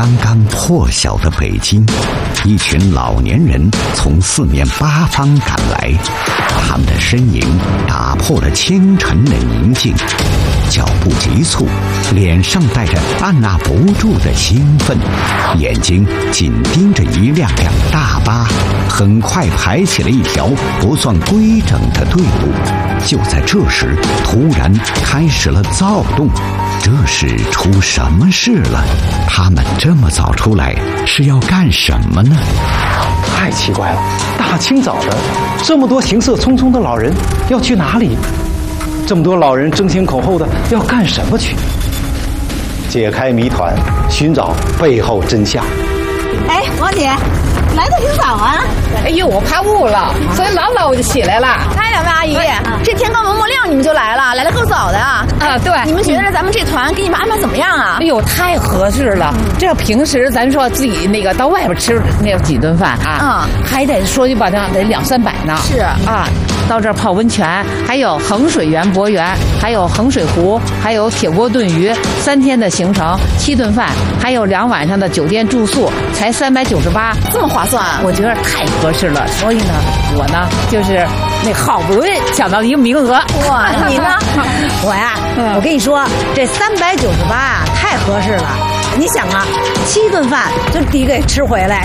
刚刚破晓的北京，一群老年人从四面八方赶来，他们的身影打破了清晨的宁静，脚步急促，脸上带着按捺不住的兴奋，眼睛紧盯着一辆辆大巴，很快排起了一条不算规整的队伍。就在这时，突然开始了躁动。这是出什么事了？他们这么早出来是要干什么呢？ 太奇怪了，大清早的，这么多行色匆匆的老人要去哪里？这么多老人争先恐后的要干什么去？解开谜团，寻找背后真相。 哎，王姐，来得挺早啊！ 哎呦，我怕雾了，所以老早我就起来了。 哎，两位阿姨，这天刚蒙蒙亮你们就来了，来得够早的啊！ 啊，对， 你们觉得咱们这团给你们安排怎么样啊？ 哎呦，太合适了！这要平时咱说自己那个到外边吃那几顿饭啊，还得说句不好听，得200-300呢。 是啊，到这儿泡温泉，还有衡水园博园，还有衡水湖，还有铁锅炖鱼，3天的行程，7顿饭，还有2晚上的酒店住宿，才398， 这么划算啊！ 我觉得太合适了。所以呢，我呢就是那好不容易抢到一个名额。 哇，你呢？ 我呀，我跟你说，这398啊，太合适了。你想啊，7顿饭就抵给吃回来。